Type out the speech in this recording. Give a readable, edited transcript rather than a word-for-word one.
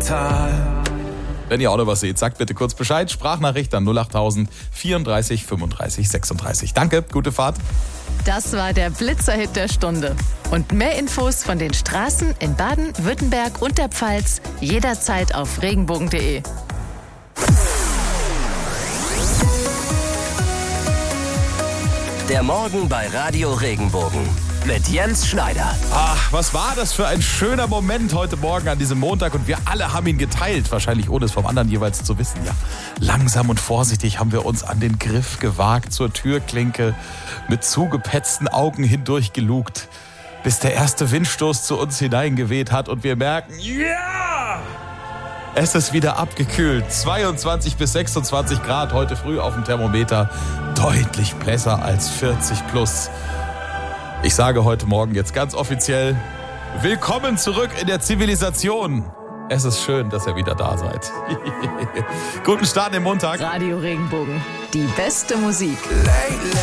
digital. Wenn ihr auch noch was seht, sagt bitte kurz Bescheid. Sprachnachricht an 08000 34 35 36. Danke, gute Fahrt. Das war der Blitzerhit der Stunde. Und mehr Infos von den Straßen in Baden, Württemberg und der Pfalz jederzeit auf regenbogen.de. Der Morgen bei Radio Regenbogen mit Jens Schneider. Ach, was war das für ein schöner Moment heute Morgen an diesem Montag und wir alle haben ihn geteilt, wahrscheinlich ohne es vom anderen jeweils zu wissen. Ja, langsam und vorsichtig haben wir uns an den Griff gewagt, zur Türklinke, mit zugepetzten Augen hindurch gelugt, bis der erste Windstoß zu uns hineingeweht hat und wir merken, ja! Es ist wieder abgekühlt. 22 bis 26 Grad heute früh auf dem Thermometer. Deutlich besser als 40 plus. Ich sage heute Morgen jetzt ganz offiziell, willkommen zurück in der Zivilisation. Es ist schön, dass ihr wieder da seid. Guten Start im Montag. Radio Regenbogen, die beste Musik.